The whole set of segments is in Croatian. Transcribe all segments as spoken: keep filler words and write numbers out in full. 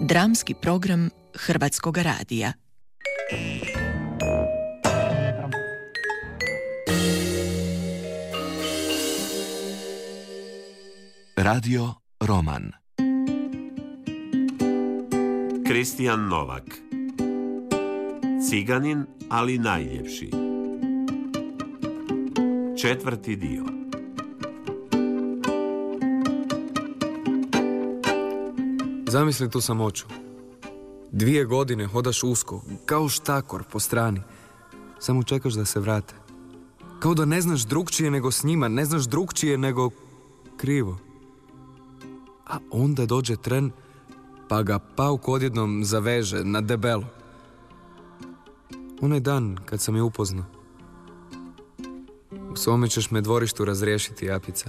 Dramski program Hrvatskog radija. Radio Roman. Kristijan Novak. Ciganin, ali najljepši. Četvrti dio. Zamisli tu samoću. Dvije godine hodaš usko, kao štakor po strani. Samo čekaš da se vrate. Kao da ne znaš drugčije nego s njima, ne znaš drugčije nego krivo. A onda dođe tren, pa ga pauk odjednom zaveže na debelo. Onaj dan kad sam je upoznao. U svome ćeš me dvorištu razriješiti, Japica.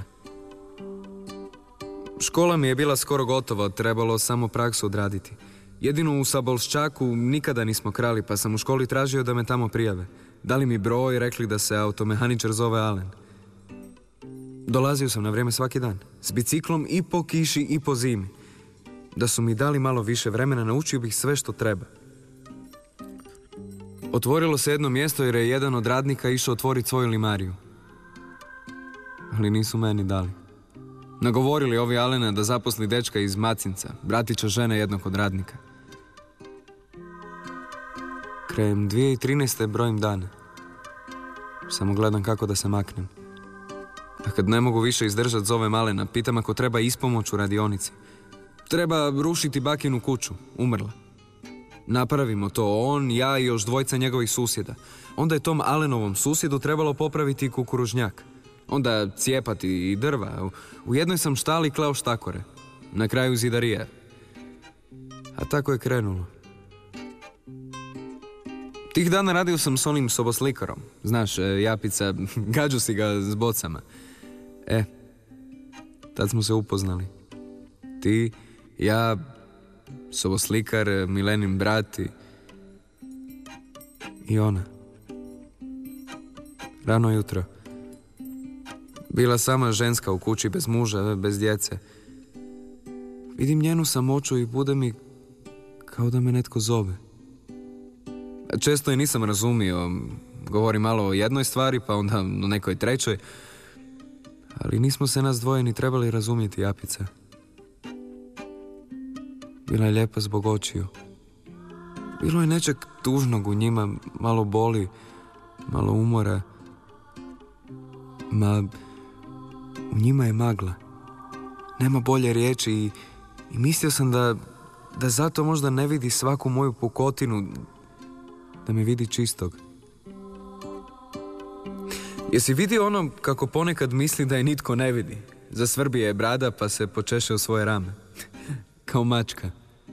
Škola mi je bila skoro gotova, trebalo samo praksu odraditi. Jedino u Sabolščaku nikada nismo krali, pa sam u školi tražio da me tamo prijave. Dali mi broj, rekli da se automehaničar zove Alen. Dolazio sam na vrijeme svaki dan, s biciklom i po kiši i po zimi. Da su mi dali malo više vremena, naučio bih sve što treba. Otvorilo se jedno mjesto jer je jedan od radnika išao otvoriti svoju limariju. Ali nisu meni dali. Nagovorili ovi Alena da zaposli dečka iz Macinca, bratića žene jednog od radnika. Krajem dvije tisuće trinaeste brojim dane. Samo gledam kako da se maknem. A kad ne mogu više izdržati zovem Alena, pitam ako treba ispomoć u radionici. Treba rušiti bakinu kuću, umrla. Napravimo to on, ja i još dvojca njegovih susjeda. Onda je tom Alenovom susjedu trebalo popraviti kukuružnjak. Onda cijepati i drva. U jednoj sam štali klao štakore. Na kraju zidarije. A tako je krenulo. Tih dana radio sam s onim soboslikarom. Znaš, Japica, gađu si ga s bocama. E, tad smo se upoznali. Ti, ja, soboslikar, Milenin brat i... i ona. Rano jutro. Bila sama ženska u kući, bez muža, bez djece. Vidim njenu samoću i bude mi kao da me netko zove. Često je nisam razumio. Govori malo o jednoj stvari, pa onda o nekoj trećoj. Ali nismo se nas dvoje ni trebali razumjeti, Japica. Bila je lijepa zbog očiju. Bilo je nečeg tužnog u njima, malo boli, malo umora. Ma... u njima je magla. Nema bolje riječi i, i mislio sam da, da zato možda ne vidi svaku moju pukotinu, da me vidi čistog. Jesi vidio ono kako ponekad misli da je nitko ne vidi? Zasvrbi je brada pa se počeše u svoje rame. Kao mačka.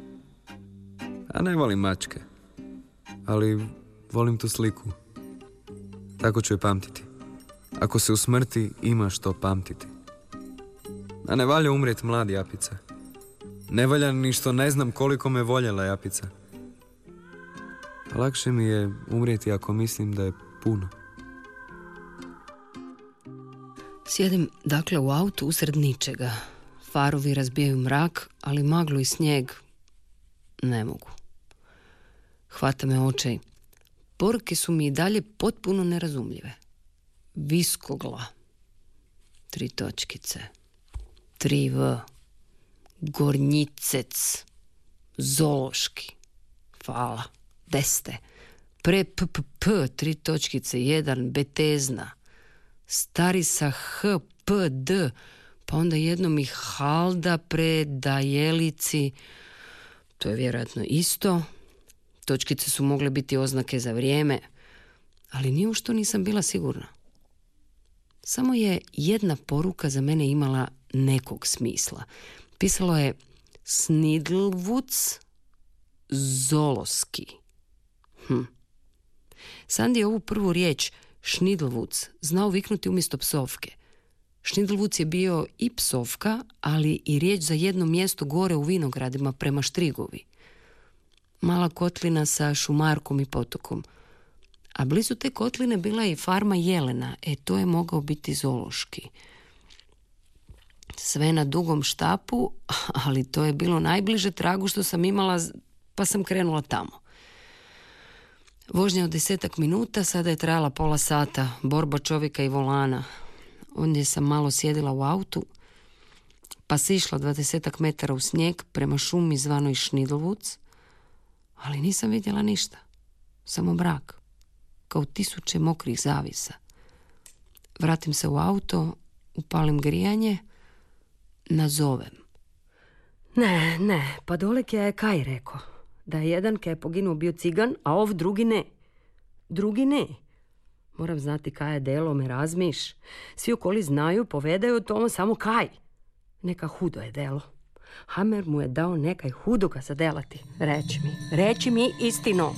A ne volim mačke. Ali volim tu sliku. Tako ću je pamtiti. Ako se u smrti ima što pamtiti. A ne valja umrijeti mlad, Japica. Ne valja ni što ne znam koliko me voljela, Japica. A lakše mi je umrijeti ako mislim da je puno. Sjedim dakle u autu usred ničega. Farovi razbijaju mrak, ali maglu i snijeg ne mogu. Hvata me očaj. Poruke su mi i dalje potpuno nerazumljive. Viskogla. Tri točkice. Tri v. Gornjicec. Zološki. Fala. Deste. Pre p p p. Tri točkice. Jedan. Betezna. Stari sa h p d. Pa onda jednom i halda pre dajelici. To je vjerojatno isto. Točkice su mogle biti oznake za vrijeme. Ali ni u što nisam bila sigurna. Samo je jedna poruka za mene imala nekog smisla. Pisalo je Snidlvuc Zoloski. Hm. Sandi je ovu prvu riječ Šnidlvuc znao viknuti umjesto psovke. Šnidlvuc je bio i psovka, ali i riječ za jedno mjesto gore u vinogradima prema Štrigovi. Mala kotlina sa šumarkom i potokom. A blizu te kotline bila je i farma jelena. E, to je mogao biti Zološki. Sve na dugom štapu, ali to je bilo najbliže tragu što sam imala, pa sam krenula tamo. Vožnja od desetak minuta, sada je trajala pola sata, borba čovjeka i volana. Ondje sam malo sjedila u autu, pa si išla dvadesetak metara u snijeg prema šumi zvanoj Šnidlvuc, ali nisam vidjela ništa, samo mrak, kao tisuće mokrih zavisa. Vratim se u auto, upalim grijanje, nazovem. Ne, ne, pa Dolek je kaj rekao? Da je jedan kaj je poginuo bio cigan, a ov drugi ne. Drugi ne. Moram znati kaj je delo, me razmiš. Svi okoli znaju, povedaju o tomu samo kaj. Neka hudo je delo. Hamer mu je dao nekaj hudoga za delati. Reči mi, reči mi istino.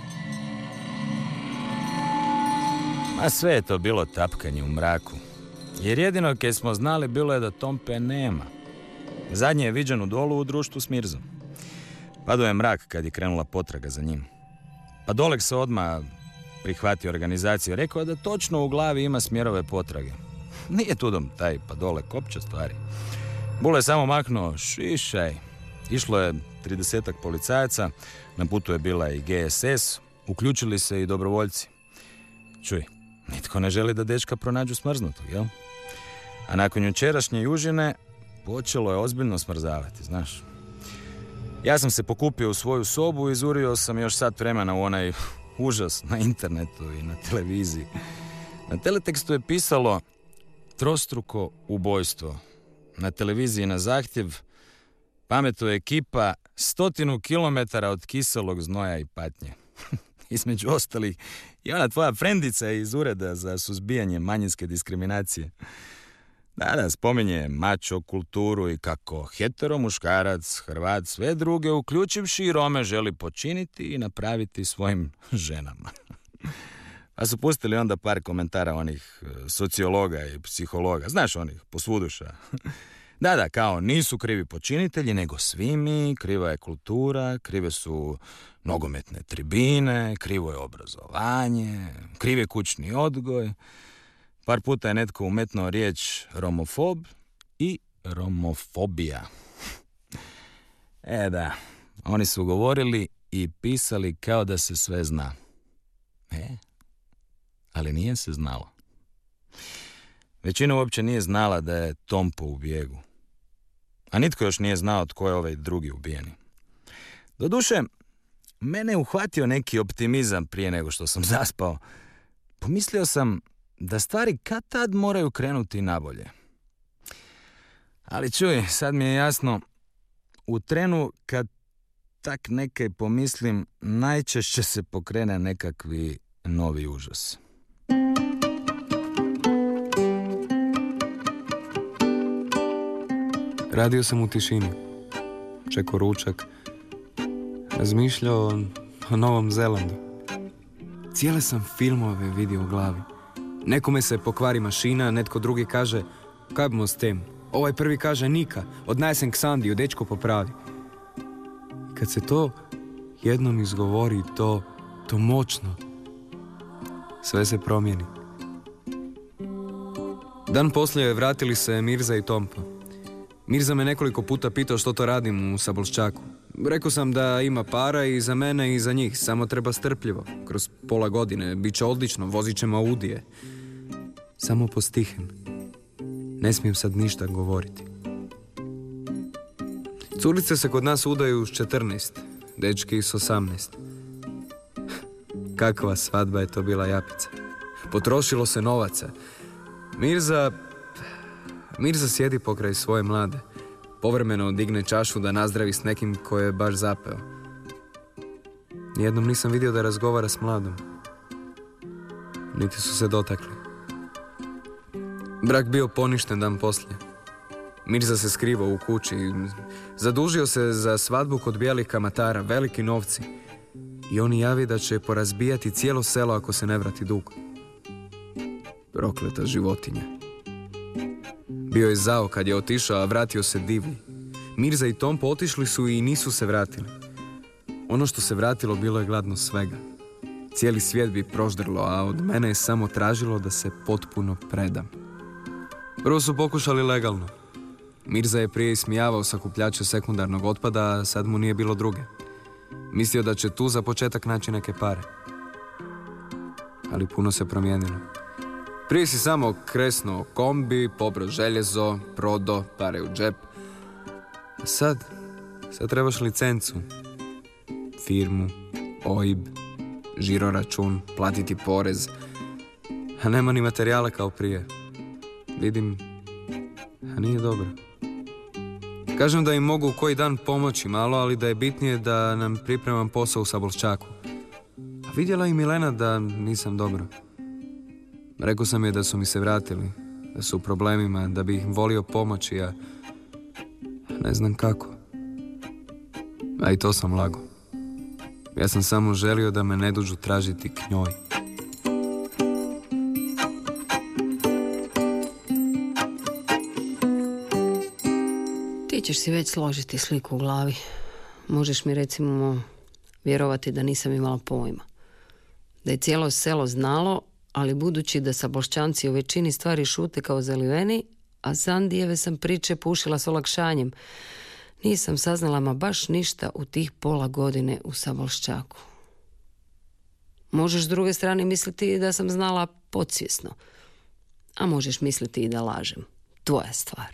A sve je to bilo tapkanje u mraku. Jer jedino kaj smo znali bilo je da Tompe nema. Zadnje je viđen u Dolu u društvu s Mirzom. Padao je mrak kad je krenula potraga za njim. Pa Dolek se odmah prihvatio organizaciju. Rekao je da točno u glavi ima smjerove potrage. Nije tudom taj pa Dolek opće stvari. Bule je samo maknuo šišaj. Išlo je tridesetak policajaca, na putu je bila i G S S, uključili se i dobrovoljci. Čuj, nitko ne želi da dečka pronađu smrznutog, jel? A nakon jučerašnje južine počelo je ozbiljno smrzavati, znaš. Ja sam se pokupio u svoju sobu i izurio sam još sat vremena u onaj užas na internetu i na televiziji. Na teletekstu je pisalo trostruko ubojstvo. Na televiziji na zahtjev pametuje ekipa stotinu kilometara od kiselog znoja i patnje. Između ostalih i ona tvoja frendica iz Ureda za suzbijanje manjinske diskriminacije. Da, da, spominje mačo kulturu i kako hetero muškarac, Hrvat, sve druge, uključivši i Rome, želi počiniti i napraviti svojim ženama. Pa su pustili onda par komentara onih sociologa i psihologa, znaš, onih posvuduša. Da, da, kao nisu krivi počinitelji, nego svi mi, kriva je kultura, krive su nogometne tribine, krivo je obrazovanje, kriv je kućni odgoj. Par puta je netko umetnuo riječ romofob i romofobija. E da, oni su govorili i pisali kao da se sve zna. E, ali nije se znalo. Većina uopće nije znala da je Tompo u bijegu. A nitko još nije znao tko je ovaj drugi ubijeni. Doduše, mene je uhvatio neki optimizam prije nego što sam zaspao. Pomislio sam da stvari kad tad moraju krenuti nabolje. Ali čuj, sad mi je jasno, u trenu kad tak nekaj pomislim, najčešće se pokrene nekakvi novi užas. Radio sam u tišini, čekao ručak, razmišljao o, o Novom Zelandu. Cijele sam filmove vidio u glavi. Nekome se pokvari mašina, netko drugi kaže kaj bomo s tem. Ovaj prvi kaže Nika, odnesem k Sandiju, dečko popravi. Kad se to jednom izgovori, to, to moćno, sve se promijeni. Dan poslije vratili se Mirza i Tompo. Mirza me nekoliko puta pitao što to radim u Sabolščaku. Rekao sam da ima para i za mene i za njih, samo treba strpljivo. Kroz pola godine, bit će odlično, vozit ćemo Audije. Samo postihem. Ne smijem sad ništa govoriti. Curice se kod nas udaju s četrnaest, dečki s osamnaest. Kakva svadba je to bila, Japica. Potrošilo se novaca. Mirza... Mirza sjedi pokraj svoje mlade. Povremeno digne čašu da nazdravi s nekim ko je baš zapeo. Nijednom nisam vidio da razgovara s mladom. Niti su se dotakli. Brak bio poništen dan poslije. Mirza se skrivao u kući. Zadužio se za svadbu kod bijelih kamatara, veliki novci. I oni javi da će porazbijati cijelo selo ako se ne vrati dug. Prokleta životinja. Bio je zao kad je otišao, a vratio se divlji. Mirza i Tompo otišli su i nisu se vratili. Ono što se vratilo bilo je gladno svega. Cijeli svijet bi proždrlo, a od mene je samo tražilo da se potpuno predam. Prvo su pokušali legalno. Mirza je prije ismijavao sakupljače sekundarnog otpada, a sad mu nije bilo druge. Mislio da će tu za početak naći neke pare. Ali puno se promijenilo. Prije si samo kresnuo kombi, pobro željezo, prodo, pare u džep. A sad, sad trebaš licencu, firmu, O I B, žiroračun, platiti porez. A nema ni materijala kao prije. Vidim, a nije dobro. Kažem da im mogu koji dan pomoći malo, ali da je bitnije da nam pripremam posao u Sabolščaku. A vidjela i Milena da nisam dobro. Rekao sam je da su mi se vratili, da su u problemima, da bi ih volio pomoći, a ne znam kako. A i to sam lago. Ja sam samo želio da me ne dođu tražiti k njoj. Ti ćeš si već složiti sliku u glavi. Možeš mi recimo vjerovati da nisam imala pojma. Da je cijelo selo znalo, ali budući da Sabolščanci u većini stvari šute kao zaliveni, a Sandijeve sam priče pušila s olakšanjem, nisam saznala ma baš ništa u tih pola godine u Sabolščaku. Možeš s druge strane misliti da sam znala podsvjesno, a možeš misliti i da lažem. Tvoja stvar.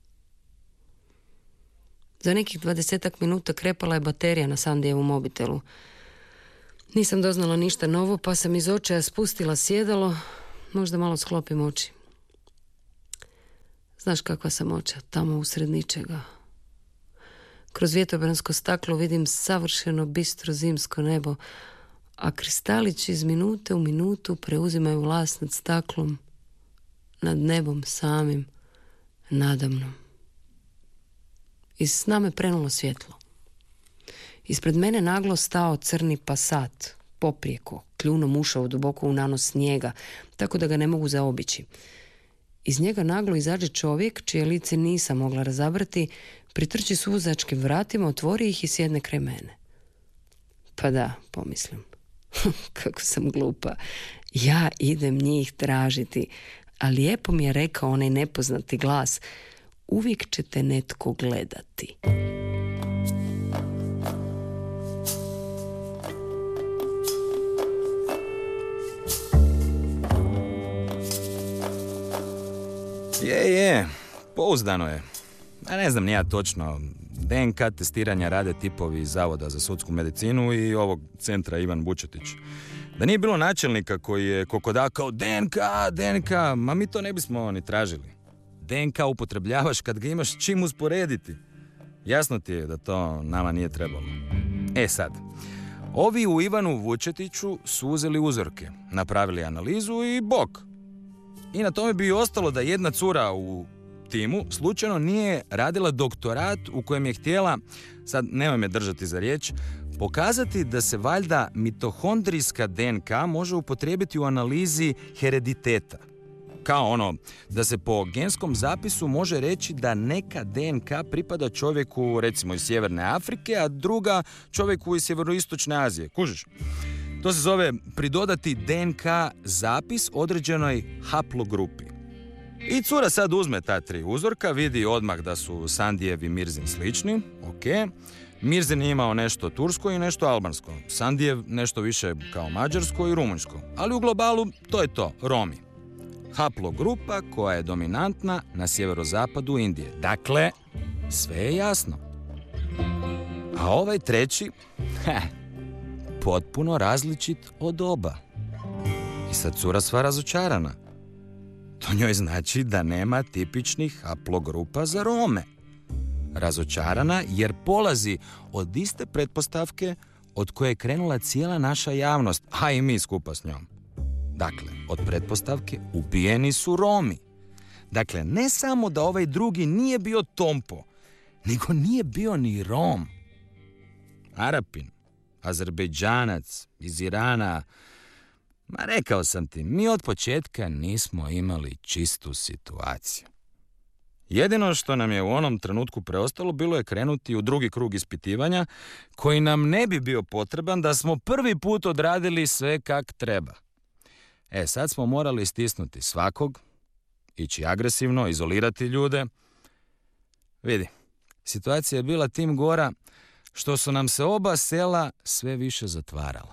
Za nekih dvadesetak minuta krepala je baterija na Sandijevu mobitelu. Nisam doznala ništa novo, pa sam iz očaja spustila sjedalo, možda malo sklopim oči. Znaš kakva sam oča, tamo usred ničega. Kroz vjetrobransko staklo vidim savršeno bistro zimsko nebo, a kristalići iz minute u minutu preuzimaju vlast nad staklom, nad nebom samim, nadamnom. Iz sna me prenulo svjetlo. Ispred mene naglo stao crni Passat, poprijeko, kljunom ušao duboko u nanos snijega, tako da ga ne mogu zaobići. Iz njega naglo izađe čovjek, čije lice nisam mogla razabrati, pritrči s vozačkim vratima, otvori ih i sjedne kraj mene. Pa da, pomislim, kako sam glupa. Ja idem njih tražiti, a lijepo mi je rekao onaj nepoznati glas, uvijek će te netko gledati. Je, je, pouzdano je. Ja ne znam ni ja točno. D N K testiranja rade tipovi iz Zavoda za sudsku medicinu i ovog centra Ivan Bučetić. Da nije bilo načelnika koji je kokodakao D N K, D N K, ma mi to ne bismo ni tražili. D N K upotrebljavaš kad ga imaš čim usporediti. Jasno ti je da to nama nije trebalo. E sad, ovi u Ivanu Vučetiću su uzeli uzorke, napravili analizu i bok. I na tome bi ostalo da jedna cura u timu slučajno nije radila doktorat u kojem je htjela, sad nemoj me držati za riječ, pokazati da se valjda mitohondrijska D N K može upotrijebiti u analizi herediteta. Kao ono, da se po genskom zapisu može reći da neka D N K pripada čovjeku recimo iz Sjeverne Afrike, a druga čovjeku iz Sjeveroistočne Azije. Kužiš? To se zove pridodati D N K zapis određenoj haplogrupi. I cura sad uzme ta tri uzorka, vidi odmah da su Sandijev i Mirzin slični, ok. Mirzin je imao nešto tursko i nešto albansko. Sandijev nešto više kao mađarsko i rumunjsko. Ali u globalu to je to, Romi. Haplogrupa koja je dominantna na sjeverozapadu Indije. Dakle, sve je jasno. A ovaj treći, heh, potpuno različit od oba. I sad cura sva razočarana. To njoj znači da nema tipičnih haplogrupa za Rome. Razočarana jer polazi od iste pretpostavke od koje je krenula cijela naša javnost, a i mi skupa s njom. Dakle, od pretpostavke ubijeni su Romi. Dakle, ne samo da ovaj drugi nije bio Tompo, nego nije bio ni Rom. Arapin, Azerbejdžanac, iz Irana. Ma rekao sam ti, mi od početka nismo imali čistu situaciju. Jedino što nam je u onom trenutku preostalo bilo je krenuti u drugi krug ispitivanja, koji nam ne bi bio potreban da smo prvi put odradili sve kak treba. E, sad smo morali stisnuti svakog, ići agresivno, izolirati ljude, Vidi, situacija je bila tim gora što su nam se oba sela sve više zatvarala.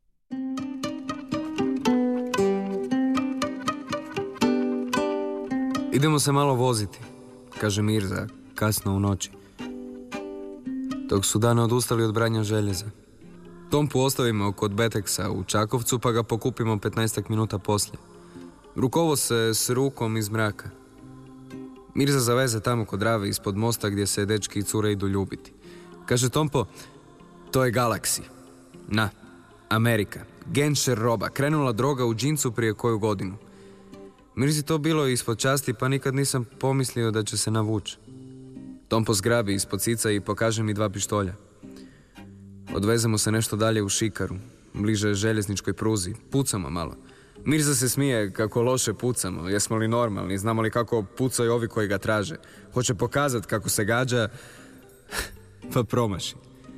Idemo se malo voziti, kaže Mirza, kasno u noći. Dok su dana odustali od branja željeza. Tompu ostavimo kod Beteksa u Čakovcu, pa ga pokupimo petnaestak minuta poslije. Rukovo se s rukom iz mraka. Mirza zaveze tamo kod Drave ispod mosta gdje se dečki i cure idu ljubiti. Kaže Tompo, to je Galaxy. Na, Amerika. Genscher roba. Krenula droga u džincu prije koju godinu. Mirzi to bilo ispod časti, pa nikad nisam pomislio da će se navući. Tompo zgrabi ispod cica i pokaže mi dva pištolja. Odvezemo se nešto dalje u šikaru, bliže željezničkoj pruzi. Pucamo malo. Mirza se smije kako loše pucamo. Jesmo li normalni? Znamo li kako pucaju ovi koji ga traže? Hoće pokazat kako se gađa, pa promaši.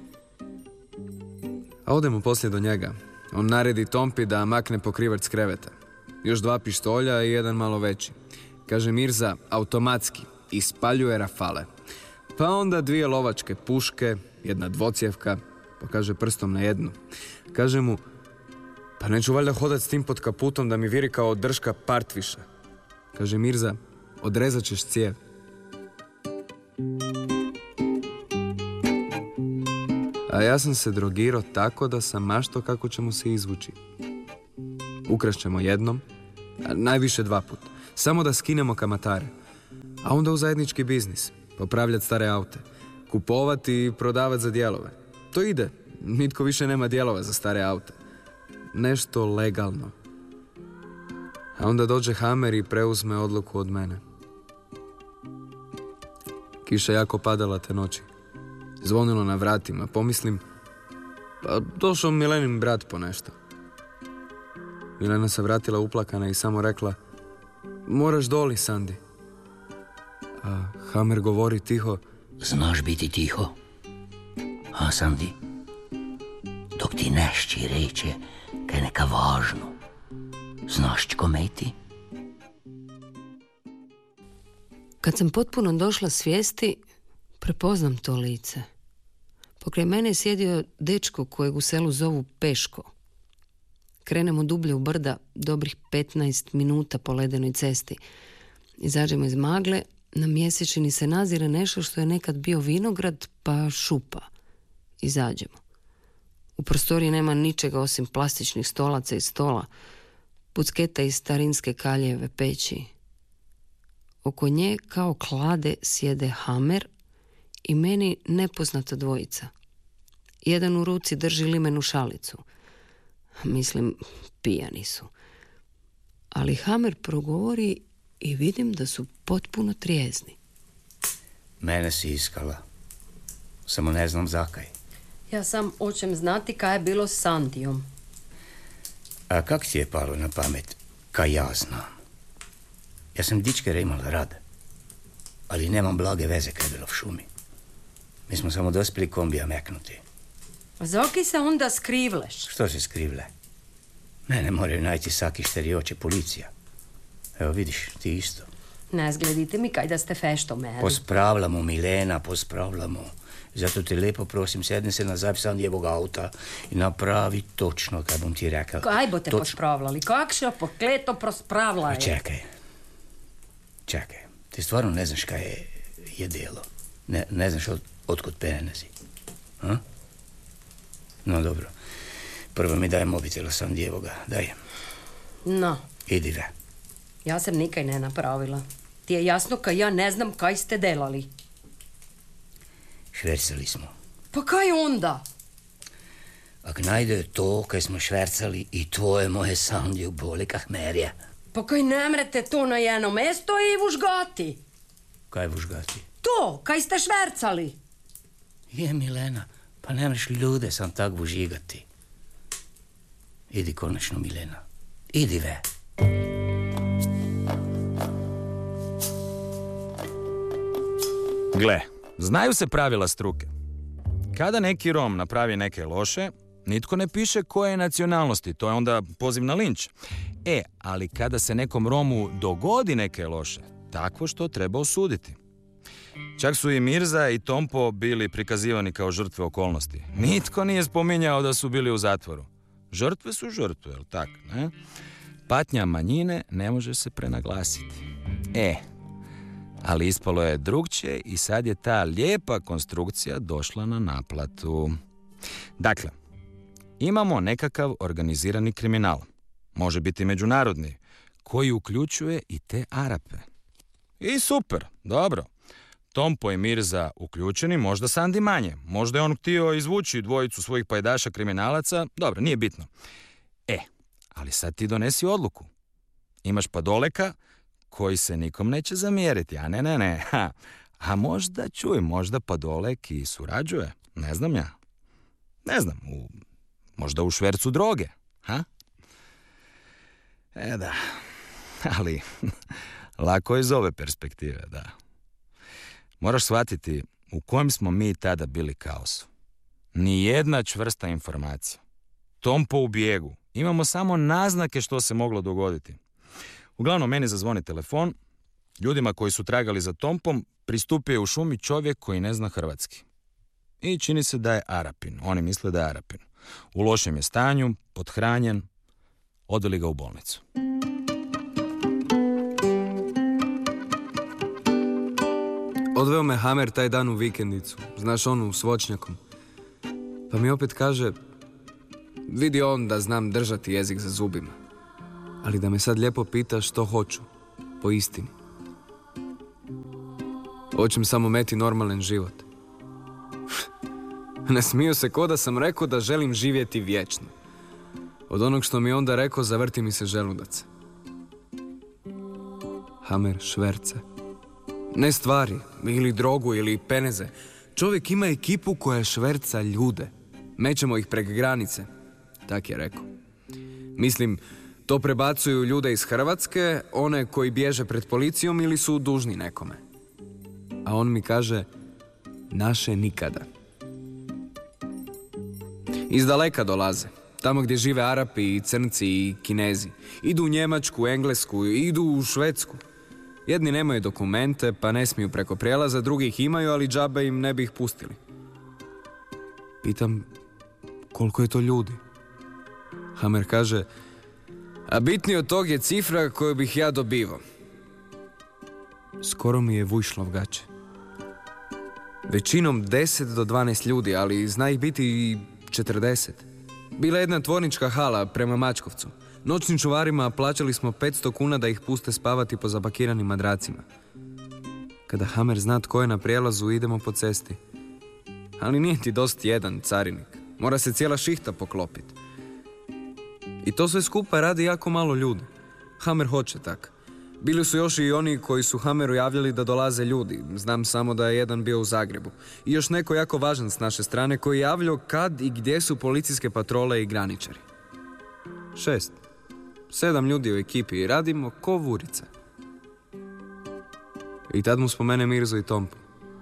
A odemo poslije do njega. On naredi Tompi da makne pokrivač s kreveta. Još dva pištolja i jedan malo veći. Kaže Mirza, automatski, ispaljuje rafale. Pa onda dvije lovačke puške, jedna dvocjevka, pokaže prstom na jednu. Kaže mu, pa neću valjda hodat s tim pod kaputom da mi viri kao drška partviša. Kaže Mirza, odrezat ćeš cijev. A ja sam se drogirao tako da sam mašto kako ćemo se izvući. Ukrašćemo jednom, a najviše dva put. Samo da skinemo kamatare. A onda u zajednički biznis. Popravljati stare aute. Kupovati i prodavati za dijelove. To ide. Nitko više nema dijelova za stare aute. Nešto legalno. A onda dođe Hamer i preuzme odluku od mene. Kiša jako padala te noći. Zvonilo na vratima. Pomislim, pa došao Milenin brat po nešto. Milena se vratila uplakana i samo rekla, moraš doli, Sandi. A Hamer govori tiho, znaš biti tiho, a Sandi? Dok ti nešći reče kaj neka važno. Znaš kome ti? Kad sam potpuno došla svijesti, prepoznam to lice. Pokraj mene je sjedio dečko kojeg u selu zovu Peško. Krenemo dublje u brda, dobrih petnaest minuta po ledenoj cesti. Izađemo iz magle, na mjesečini se nazire nešto što je nekad bio vinograd, pa šupa. Izađemo. U prostoriji nema ničega osim plastičnih stolaca i stola, pucketa iz starinske kaljeve peći. Oko nje kao klade sjede Hamer i meni nepoznata dvojica. Jedan u ruci drži limenu šalicu. Mislim, pijani su. Ali Hamer progovori i vidim da su potpuno trijezni. Mene si iskala. Samo ne znam zakaj. Ja sam hoćem znati kaj je bilo s Sandijom. A kak ti je palo na pamet, kaj ja znam? Ja sam dičkera imala rad, ali nemam blage veze kaj je bilo v šumi. Mi smo samo dospjeli kombija meknuti. A zaki se onda skrivleš? Što se skrivle? Mene moraju najti saki šterioče policija. Evo vidiš, ti isto. Ne zgledite mi kaj da ste fešto meri. Pospravljamo, Milena, pospravljamo. Zato te lepo prosim, sedni se nazaj Sandijevog auta i napravi točno kaj bom ti rekao. Kaj bote Točno. pospravljali? Kakšno pokleto prospravljaje? A čekaj. Čekaj. Ti stvarno ne znaš kaj je, je delo. Ne, ne znaš od, otkud penezi. Ha? No dobro. Prvo mi daj mobitela Sandijevoga. Daj. No. Idi ve. Ja sam nikaj ne napravila. Ti je jasno kaj ja ne znam kaj ste delali. Švercali smo. Pa kaj onda? Ak najde to kaj smo švercali i tvoje moje Sandije u boli kahmerja. Pa kaj ne mrete to na jedno mesto i vužgati? Kaj vužgati? To, kaj ste švercali? Je, Milena, pa ne mreš ljude sam tak vužigati. Idi konačno, Milena. Idi ve. Gle, znaju se pravila struke. Kada neki Rom napravi neke loše, nitko ne piše koje je nacionalnosti, to je onda poziv na linč. E, ali kada se nekom Romu dogodi neke loše, takvo što treba osuditi. Čak su i Mirza i Tompo bili prikazivani kao žrtve okolnosti. Nitko nije spominjao da su bili u zatvoru. Žrtve su žrtve, jel tak, ne? Patnja manjine ne može se prenaglasiti. E, ali ispalo je drugčije i sad je ta lijepa konstrukcija došla na naplatu. Dakle, imamo nekakav organizirani kriminal. Može biti međunarodni, koji uključuje i te Arape. I super, dobro. Tompo i Mirza uključeni, možda Sandi manje. Možda je on htio izvući dvojicu svojih pajdaša kriminalaca. Dobro, nije bitno. E, ali sad ti donesi odluku. Imaš Padoleka koji se nikom neće zamjeriti, a ne, ne, ne. Ha. A možda, čuj, možda Padolek i surađuje. Ne znam ja. Ne znam, u, možda u švercu droge. Ha? E da, ali lako iz ove perspektive, da. Moraš shvatiti u kojem smo mi tada bili kaosu. Nijedna čvrsta informacija. Tompo u bijegu. Imamo samo naznake što se moglo dogoditi. Uglavnom, meni zazvoni telefon. Ljudima koji su tragali za Tompom pristupio je u šumi čovjek koji ne zna hrvatski. I čini se da je Arapin. Oni misle da je Arapin. U lošem je stanju, pothranjen. Odveli ga u bolnicu. Odveo me Hamer taj dan u vikendicu, znaš onu s voćnjakom. Pa mi opet kaže, vidi on da znam držati jezik za zubima, ali da me sad lijepo pita što hoću, po istini. Hoćem samo meti normalan život. Ne smiju se ko da sam rekao da želim živjeti vječno. Od onog što mi onda rekao, zavrti mi se želudac. Hamer šverce. Ne stvari, ili drogu, ili peneze. Čovjek ima ekipu koja šverca ljude. Mećemo ih prek granice. Tak je rekao. Mislim, to prebacuju ljude iz Hrvatske, one koji bježe pred policijom ili su dužni nekome. A on mi kaže, naše nikada. Iz daleka dolaze. Tamo gdje žive Arapi i Crnci i Kinezi. Idu u Njemačku, Englesku, idu u Švedsku. Jedni nemaju dokumente, pa ne smiju preko prijelaza, drugi ih imaju, ali džabe im ne bi ih pustili. Pitam, koliko je to ljudi? Hamer kaže, a bitnije od tog je cifra koju bih ja dobivao. Skoro mi je vujšlov gače. Većinom deset do dvanaest ljudi, ali zna ih biti i četrdeset. Bila je jedna tvornička hala prema Mačkovcu. Noćnim čuvarima plaćali smo petsto kuna da ih puste spavati po zapakiranim madracima. Kada Hamer zna tko je na prijelazu, idemo po cesti. Ali nije ti dost jedan carinik. Mora se cijela šihta poklopiti. I to sve skupa radi jako malo ljudi. Hamer hoće tak. Bili su još i oni koji su Hameru javljali da dolaze ljudi. Znam samo da je jedan bio u Zagrebu. I još neko jako važan s naše strane koji je javljao kad i gdje su policijske patrole i graničari. Šest. Sedam ljudi u ekipi i radimo ko vurice. I tad mu spomene Mirzu i Tompo.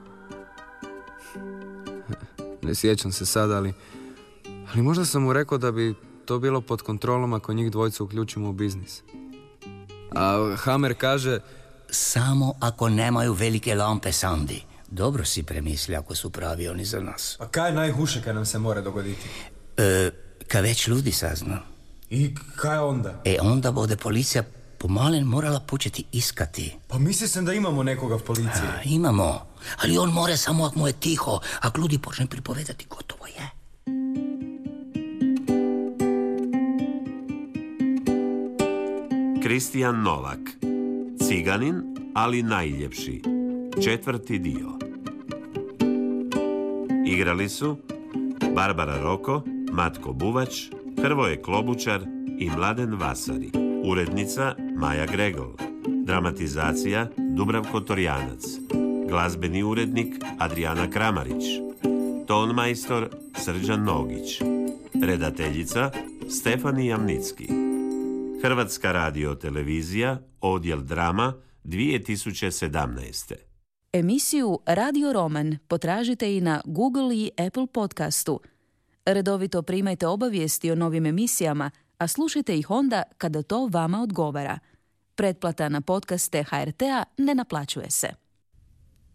Ne sjećam se sad, ali... Ali možda sam mu rekao da bi to bilo pod kontrolom ako njih dvojicu uključimo u biznis. A Hamer kaže... Samo ako nemaju velike lampe, Sandi. Dobro si premisli ako su pravi oni za nas. Pa kaj je najhuše kad nam se mora dogoditi? E, kad već ljudi sazna. I kaj onda? E, onda bude policija pomalen morala početi iskati. Pa misli sam da imamo nekoga v policiji. A, imamo, ali on more samo ako mu je tiho, ako ljudi počne pripovedati, gotovo je. Kristijan Novak. Ciganin, ali najljepši. Četvrti dio. Igrali su Barbara Roko, Matko Buvač, Hrvoje Klobučar i Mladen Vasari. Urednica Maja Gregol. Dramatizacija Dubravko Torjanac. Glazbeni urednik Adriana Kramarić. Tonmajstor Srđan Nogić. Redateljica Stefani Jamnicki. Hrvatska radiotelevizija, odjel drama, dvije tisuće sedamnaeste. Emisiju Radio Roman potražite i na Google i Apple podcastu. Redovito primajte obavijesti o novim emisijama, a slušajte ih onda kada to vama odgovara. Pretplata na podcaste H R T-a ne naplaćuje se.